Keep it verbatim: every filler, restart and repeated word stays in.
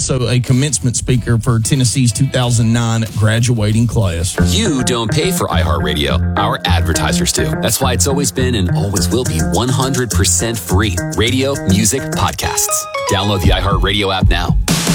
also a commencement speaker for Tennessee's two thousand nine graduating class. You don't pay for iHeartRadio. Our advertisers do. That's why it's always been and always will be one hundred percent free. Radio, music, podcasts. Download the iHeartRadio app now.